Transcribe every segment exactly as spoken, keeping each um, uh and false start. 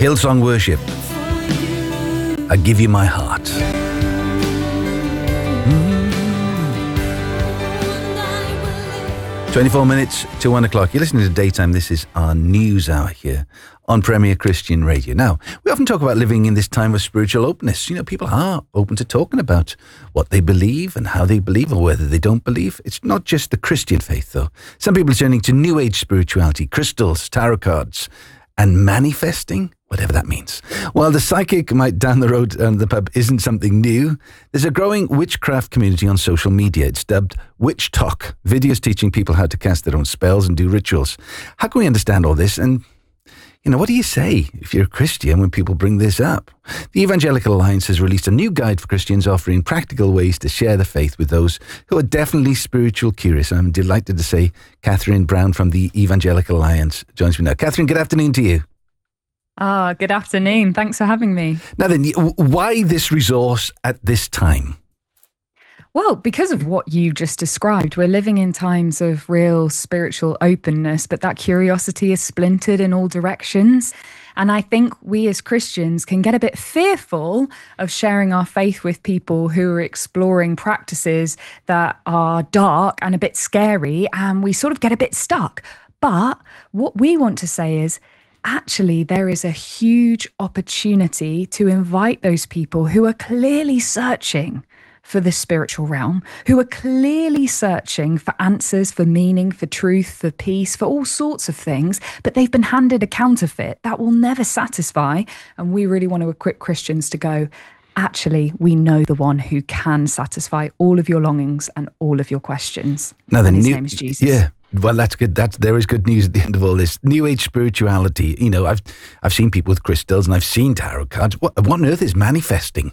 Hillsong Worship. I give you my heart. twenty-four minutes to one o'clock. You're listening to Daytime. This is our news hour here on Premier Christian Radio. Now, we often talk about living in this time of spiritual openness. You know, people are open to talking about what they believe and how they believe or whether they don't believe. It's not just the Christian faith, though. Some people are turning to New Age spirituality, crystals, tarot cards, and manifesting, whatever that means. While the psychic might down the road and the pub isn't something new, there's a growing witchcraft community on social media. It's dubbed Witch Talk, videos teaching people how to cast their own spells and do rituals. How can we understand all this? And, you know, what do you say if you're a Christian when people bring this up? The Evangelical Alliance has released a new guide for Christians offering practical ways to share the faith with those who are definitely spiritual curious. I'm delighted to say Catherine Brown from the Evangelical Alliance joins me now. Catherine, good afternoon to you. Ah, oh, good afternoon. Thanks for having me. Now then, why this resource at this time? Well, because of what you just described, we're living in times of real spiritual openness, but that curiosity is splintered in all directions. And I think we as Christians can get a bit fearful of sharing our faith with people who are exploring practices that are dark and a bit scary, and we sort of get a bit stuck. But what we want to say is, actually, there is a huge opportunity to invite those people who are clearly searching for the spiritual realm, who are clearly searching for answers, for meaning, for truth, for peace, for all sorts of things, but they've been handed a counterfeit that will never satisfy. And we really want to equip Christians to go, actually, we know the one who can satisfy all of your longings and all of your questions. Now, the and his new, name is Jesus. Yeah. Well, that's good. That's, there is good news at the end of all this. New Age spirituality. You know, I've I've seen people with crystals and I've seen tarot cards. What, what on earth is manifesting?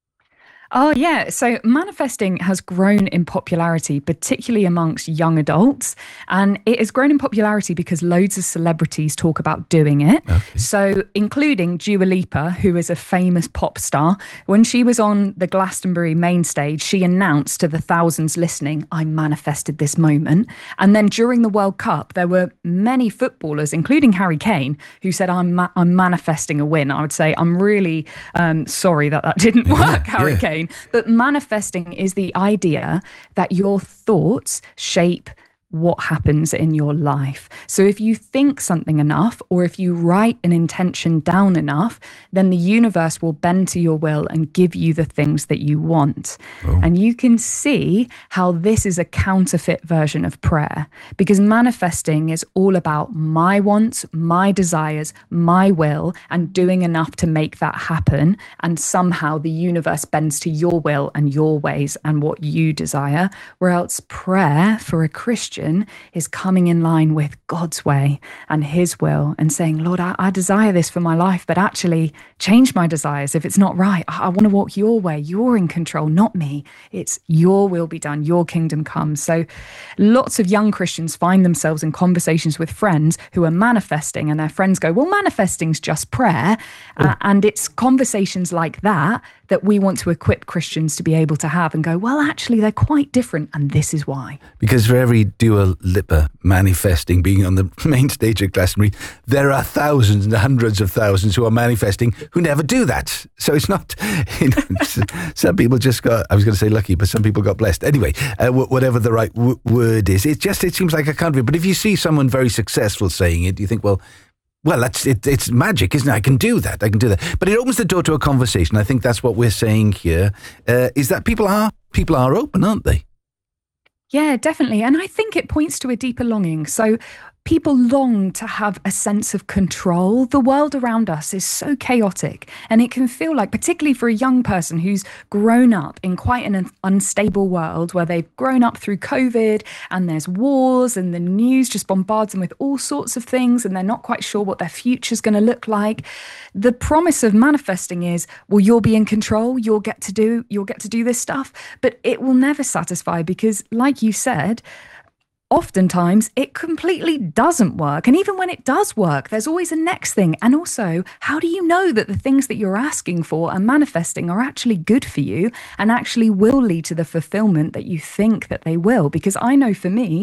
Oh, yeah. So manifesting has grown in popularity, particularly amongst young adults. And it has grown in popularity because loads of celebrities talk about doing it. Okay. So including Dua Lipa, who is a famous pop star. When she was on the Glastonbury main stage, she announced to the thousands listening, I manifested this moment. And then during the World Cup, there were many footballers, including Harry Kane, who said, I'm, ma- I'm manifesting a win. I would say, I'm really um, sorry that that didn't work, yeah, Harry yeah. Kane. But manifesting is the idea that your thoughts shape what happens in your life. So if you think something enough, or if you write an intention down enough, then the universe will bend to your will and give you the things that you want. Oh. And you can see how this is a counterfeit version of prayer, because manifesting is all about my wants, my desires, my will, and doing enough to make that happen. And somehow the universe bends to your will and your ways and what you desire. Whereas prayer for a Christian is coming in line with God's way and his will and saying, Lord, I, I desire this for my life, but actually change my desires if it's not right. I, I want to walk your way. You're in control, not me. It's your will be done, your kingdom come. So lots of young Christians find themselves in conversations with friends who are manifesting, and their friends go, well, manifesting's just prayer. Oh. Uh, and it's conversations like that that we want to equip Christians to be able to have and go, well, actually, they're quite different, and this is why. Because for every Dua Lipa manifesting being on the main stage at Glastonbury, there are thousands and hundreds of thousands who are manifesting who never do that. So it's not, you know, some people just got, I was going to say lucky, but some people got blessed. Anyway, uh, w- whatever the right w- word is, it just, it seems like a country. But if you see someone very successful saying it, you think, well, Well, that's it, it's magic, isn't it? I can do that. I can do that. But it opens the door to a conversation. I think that's what we're saying here, uh, is that people are people are open, aren't they? Yeah, definitely. And I think it points to a deeper longing. So people long to have a sense of control. The world around us is so chaotic, and it can feel like, particularly for a young person who's grown up in quite an unstable world where they've grown up through COVID and there's wars and the news just bombards them with all sorts of things and they're not quite sure what their future's going to look like. The promise of manifesting is, well, you'll be in control, you'll get to do, you'll get to do this stuff, but it will never satisfy because, like you said, oftentimes it completely doesn't work. And even when it does work, there's always a next thing. And also, how do you know that the things that you're asking for and manifesting are actually good for you and actually will lead to the fulfillment that you think that they will? Because I know for me,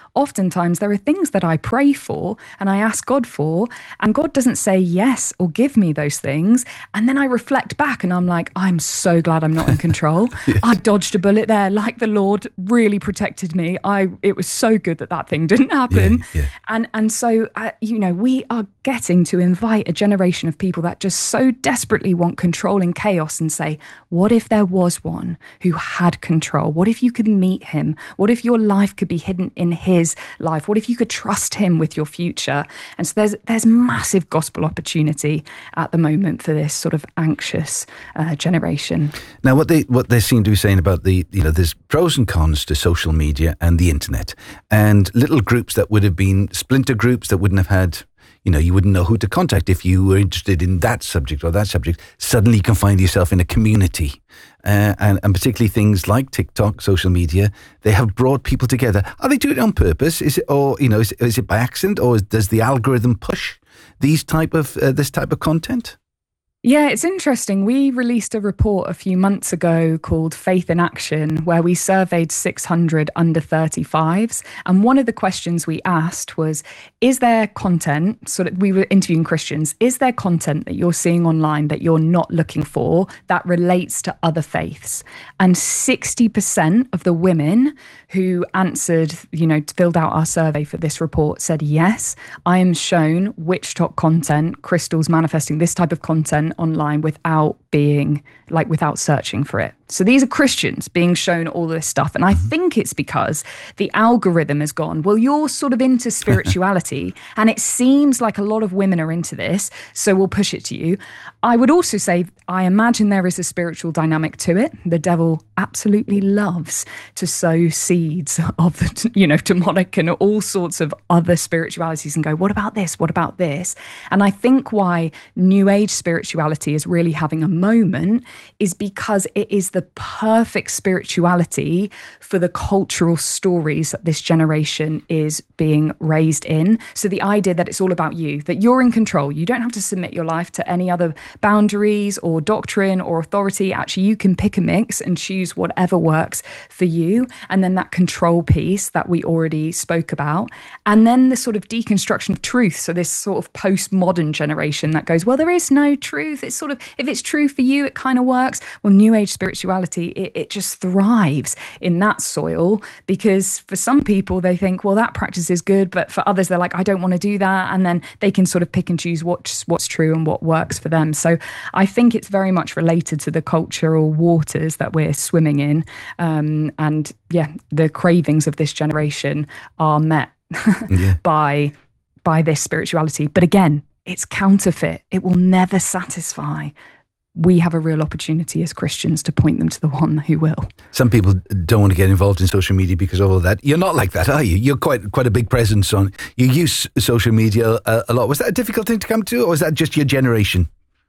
oftentimes there are things that I pray for and I ask God for, and God doesn't say yes or give me those things. And then I reflect back and I'm like, I'm so glad I'm not in control. Yes. I dodged a bullet there. Like the Lord really protected me. I it was so good that that thing didn't happen. Yeah, yeah. And and so, uh, you know, we are getting to invite a generation of people that just so desperately want control in chaos and say, what if there was one who had control? What if you could meet him? What if your life could be hidden in his life? What if you could trust him with your future? And so there's there's massive gospel opportunity at the moment for this sort of anxious uh, generation. Now, what they what they seem to be saying about the, you know, there's pros and cons to social media and the internet, and little groups that would have been splinter groups that wouldn't have had, you know, you wouldn't know who to contact if you were interested in that subject or that subject. Suddenly you can find yourself in a community. Uh, and, and particularly things like TikTok, social media, they have brought people together. Are they doing it on purpose? Is it, or, you know, is, is it by accident, or does the algorithm push these type of, uh, this type of content? Yeah, it's interesting. We released a report a few months ago called Faith in Action, where we surveyed six hundred under thirty-fives. And one of the questions we asked was, is there content, so that we were interviewing Christians, is there content that you're seeing online that you're not looking for that relates to other faiths? And sixty percent of the women who answered, you know, filled out our survey for this report said, yes, I am shown Witchtop content, crystals manifesting this type of content online without being like without searching for it. So these are Christians being shown all this stuff. And I think it's because the algorithm has gone, well, you're sort of into spirituality and it seems like a lot of women are into this, so we'll push it to you. I would also say, I imagine there is a spiritual dynamic to it. The devil absolutely loves to sow seeds of the, you know, demonic and all sorts of other spiritualities and go, what about this? What about this? And I think why New Age spirituality is really having a moment is because it is the perfect spirituality for the cultural stories that this generation is being raised in. So the idea that it's all about you, that you're in control, you don't have to submit your life to any other boundaries or doctrine or authority. Actually, you can pick a mix and choose whatever works for you. And then that control piece that we already spoke about. And then the sort of deconstruction of truth. So this sort of postmodern generation that goes, well, there is no truth. It's sort of, if it's true for you, it kind of works. Well, New Age spirituality, it, it just thrives in that soil, because for some people, they think, well, that practice is good. But for others, they're like, I don't want to do that. And then they can sort of pick and choose what's, what's true and what works for them. So I think it's very much related to the cultural waters that we're swimming in. Um, and yeah, the cravings of this generation are met yeah. by, by this spirituality. But again, it's counterfeit. It will never satisfy. We have a real opportunity as Christians to point them to the one who will. Some people don't want to get involved in social media because of all that. You're not like that, are you? You're quite quite a big presence on. You use social media a, a lot. Was that a difficult thing to come to, or was that just your generation?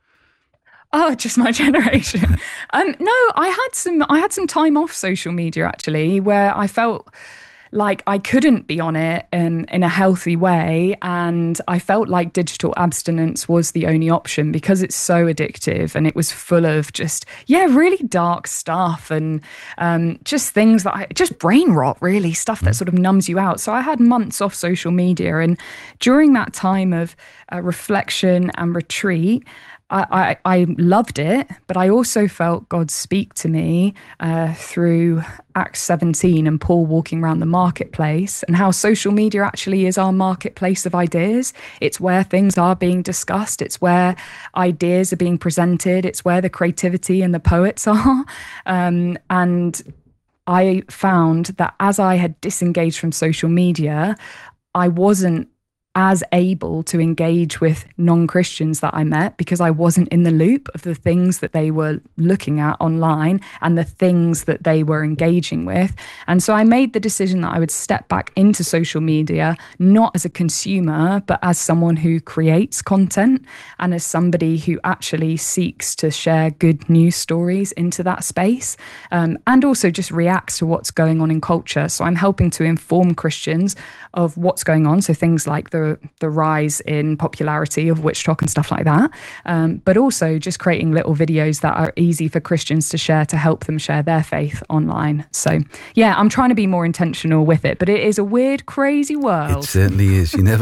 Oh, just my generation. um, no, I had some. I had some time off social media actually, where I felt like I couldn't be on it in, in a healthy way. And I felt like digital abstinence was the only option because it's so addictive and it was full of just, yeah, really dark stuff and um, just things that I, just brain rot, really, stuff that sort of numbs you out. So I had months off social media. And during that time of uh, reflection and retreat, I, I, I loved it, but I also felt God speak to me uh, through Acts seventeen and Paul walking around the marketplace, and how social media actually is our marketplace of ideas. It's where things are being discussed. It's where ideas are being presented. It's where the creativity and the poets are. Um, and I found that as I had disengaged from social media, I wasn't as able to engage with non-Christians that I met because I wasn't in the loop of the things that they were looking at online and the things that they were engaging with. And so I made the decision that I would step back into social media, not as a consumer, but as someone who creates content and as somebody who actually seeks to share good news stories into that space, um, and also just reacts to what's going on in culture. So I'm helping to inform Christians of what's going on. So things like the the the rise in popularity of WitchTok and stuff like that, um, but also just creating little videos that are easy for Christians to share to help them share their faith online. So yeah, I'm trying to be more intentional with it, but it is a weird, crazy world. It certainly is. You never